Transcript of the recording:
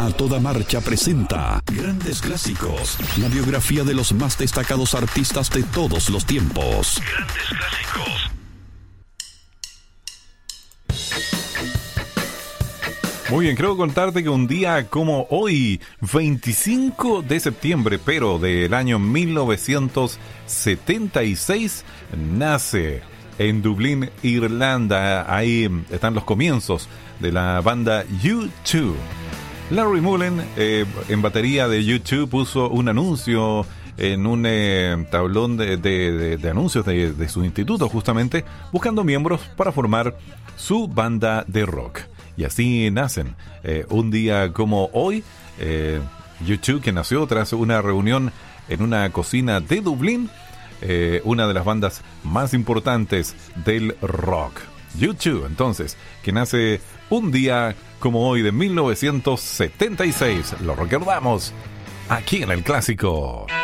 A Toda Marcha presenta Grandes Clásicos, la biografía de los más destacados artistas de todos los tiempos. Grandes Clásicos. Muy bien, creo contarte que un día como hoy, 25 de septiembre, pero del año 1976, nace en Dublín, Irlanda. Ahí están los comienzos de la banda U2. Larry Mullen, en batería de U2, puso un anuncio en un tablón de anuncios de su instituto, justamente, buscando miembros para formar su banda de rock. Y así nacen. Un día como hoy, U2, que nació tras una reunión en una cocina de Dublín, una de las bandas más importantes del rock. U2, entonces, que nace un día como hoy de 1976. Lo recordamos aquí en el Clásico.